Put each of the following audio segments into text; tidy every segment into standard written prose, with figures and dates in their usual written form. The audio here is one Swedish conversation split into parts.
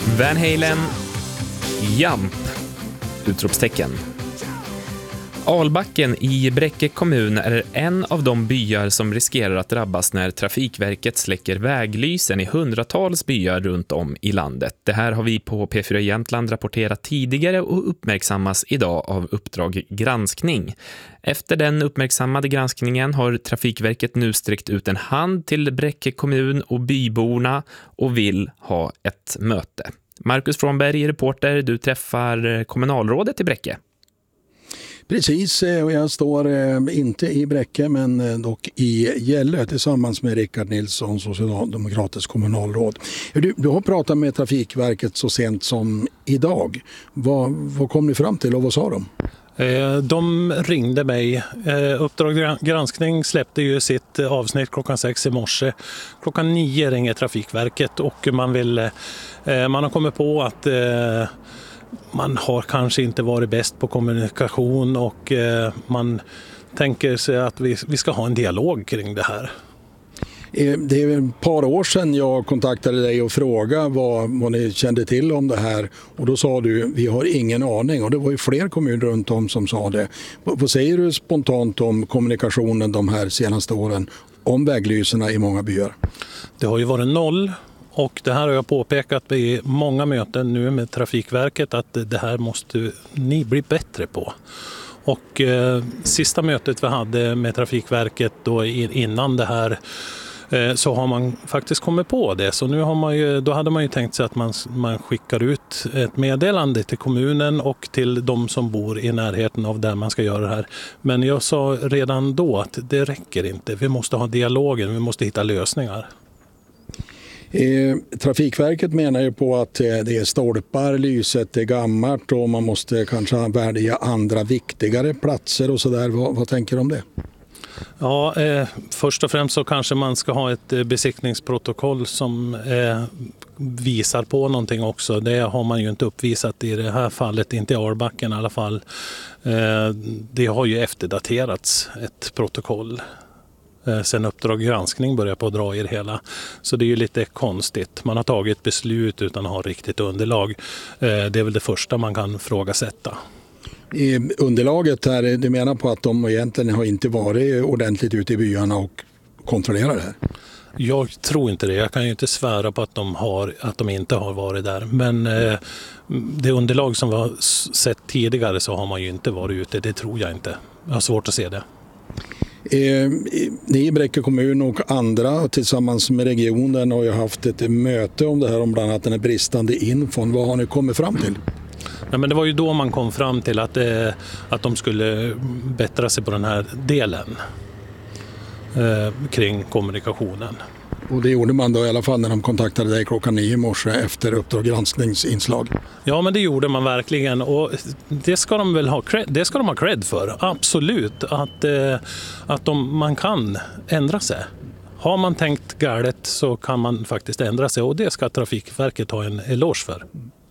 Van Halen, Jump, utropstecken. Albacken i Bräcke kommun är en av de byar som riskerar att drabbas när Trafikverket släcker väglysen i hundratals byar runt om i landet. Det här har vi på P4 Jämtland rapporterat tidigare och uppmärksammas idag av Uppdrag granskning. Efter den uppmärksammade granskningen har Trafikverket nu sträckt ut en hand till Bräcke kommun och byborna och vill ha ett möte. Marcus Frånberg, reporter, du träffar kommunalrådet i Bräcke. Precis, och jag står inte i Bräcke men dock i Gällö tillsammans med Rickard Nilsson, socialdemokratisk kommunalråd. Du har pratat med Trafikverket så sent som idag. Vad kom ni fram till och vad sa de? De ringde mig. Uppdrag granskning släppte ju sitt avsnitt klockan 6 i morse. Klockan 9 ringer Trafikverket och man har kommit på att man har kanske inte varit bäst på kommunikation och man tänker sig att vi ska ha en dialog kring det här. Det är ett par år sedan jag kontaktade dig och frågade vad ni kände till om det här. Och då sa du, vi har ingen aning. Och det var ju fler kommuner runt om som sa det. Vad säger du spontant om kommunikationen de här senaste åren om väglyserna i många byar? Det har ju varit noll. Och det här har jag påpekat i många möten nu med Trafikverket att det här måste ni bli bättre på. Och sista mötet vi hade med Trafikverket då innan det här så har man faktiskt kommit på det. Så nu då hade man ju tänkt sig att man skickar ut ett meddelande till kommunen och till de som bor i närheten av där man ska göra det här. Men jag sa redan då att det räcker inte. Vi måste ha dialogen, vi måste hitta lösningar. Trafikverket menar ju på att det är stolpar, lyset är gammalt och man måste kanske välja andra viktigare platser och sådär. Vad tänker du om det? Ja, först och främst så kanske man ska ha ett besiktningsprotokoll som visar på någonting också. Det har man ju inte uppvisat i det här fallet, inte i Albacken i alla fall. Det har ju efterdaterats ett protokoll. Sen Uppdrag granskning börjar på att dra i det hela. Så det är ju lite konstigt. Man har tagit beslut utan att ha riktigt underlag. Det är väl det första man kan frågasätta. I underlaget här, du menar på att de egentligen har inte varit ordentligt ute i byarna och kontrollerat det här? Jag tror inte det. Jag kan ju inte svära på att de inte har varit där. Men det underlag som vi har sett tidigare så har man ju inte varit ute. Det tror jag inte. Jag har svårt att se det. Ni i Bräcke kommun och andra tillsammans med regionen har ju haft ett möte om det här, om bland annat den här bristande infon. Vad har ni kommit fram till? Nej, men det var ju då man kom fram till att de skulle bättra sig på den här delen kring kommunikationen. Och det gjorde man då i alla fall när de kontaktade dig klockan 9 i morse efter Uppdrag granskningsinslag. Ja, men det gjorde man verkligen och det ska de väl ha cred för. Absolut att man kan ändra sig. Har man tänkt galet så kan man faktiskt ändra sig och det ska Trafikverket ha en eloge för.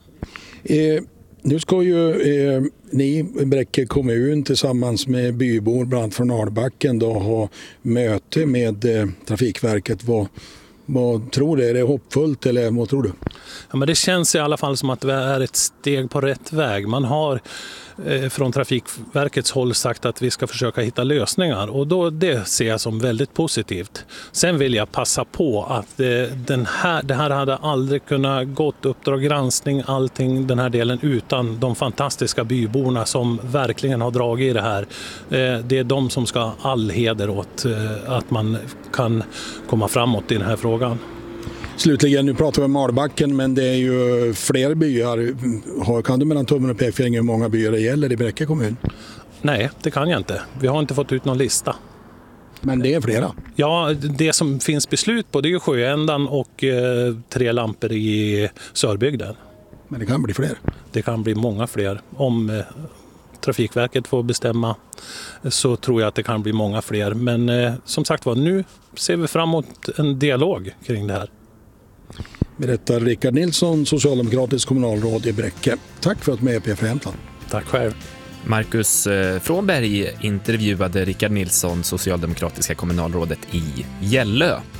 Nu ska ju ni i Bräcke kommun tillsammans med bybor bland annat från Albacken då ha möte med Trafikverket. Vad tror du? Är det hoppfullt eller vad tror du? Ja, men det känns i alla fall som att det är ett steg på rätt väg. Man har från Trafikverkets håll sagt att vi ska försöka hitta lösningar och det ser jag som väldigt positivt. Sen vill jag passa på att det här hade aldrig kunnat gått Uppdrag granskning, allting den här delen utan de fantastiska byborna som verkligen har dragit i det här. Det är de som ska ha all heder åt att man kan komma framåt i den här frågan. Slutligen, nu pratar vi om Albacken men det är ju fler byar. Kan du mellan tummen och pekfingret hur många byar det gäller i Bräcke kommun? Nej, det kan jag inte. Vi har inte fått ut någon lista. Men det är flera? Ja, det som finns beslut på det är ju Sjöändan och 3 lampor i Sörbygden. Men det kan bli fler? Det kan bli många fler. Om Trafikverket får bestämma så tror jag att det kan bli många fler. Men som sagt var, nu ser vi fram emot en dialog kring det här. Berättar Rickard Nilsson, socialdemokratisk kommunalråd i Bräcke. Tack för att du är med i P4 Jämtland. Tack själv. Marcus Frånberg intervjuade Rickard Nilsson, socialdemokratiska kommunalrådet i Gällö.